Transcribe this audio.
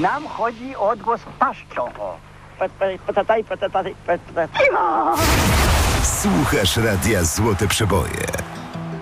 Nam chodzi o odgłos paszczą. Słuchasz Radia Złote Przeboje.